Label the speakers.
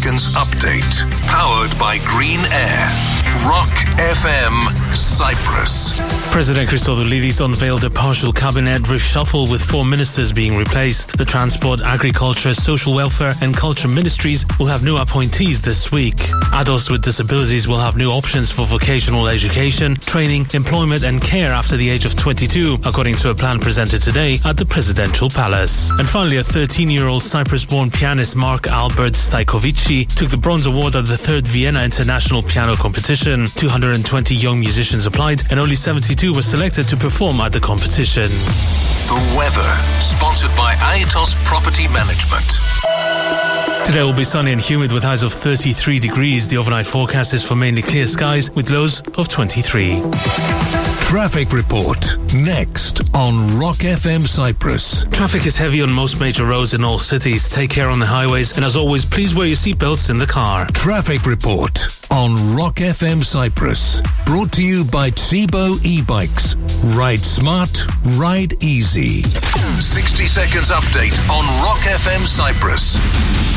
Speaker 1: seconds update. Powered by Green Air. Rock FM Cyprus.
Speaker 2: President Christodoulidis unveiled a partial cabinet reshuffle with 4 ministers being replaced. The Transport, Agriculture, Social Welfare and Culture ministries will have new appointees this week. Adults with disabilities will have new options for vocational education, training, employment and care after the age of 22, according to a plan presented today at the Presidential Palace. And finally, a 13-year-old Cyprus-born pianist Mark Albert Stajkovici took the bronze award at the 3rd Vienna International Piano Competition. 220 young musicians applied and only 72 were selected to perform at the competition.
Speaker 1: The weather, sponsored by Aetos Property Management.
Speaker 2: Today will be sunny and humid with highs of 33 degrees. The overnight forecast is for mainly clear skies with lows of 23.
Speaker 1: Traffic report next on Rock FM Cyprus.
Speaker 2: Traffic is heavy on most major roads in all cities. Take care on the highways and as always, please wear your seatbelts in the car.
Speaker 1: Traffic report on Rock FM Cyprus. Brought to you by Tsibo e-bikes. Ride smart, ride easy. 60 seconds update on Rock FM Cyprus.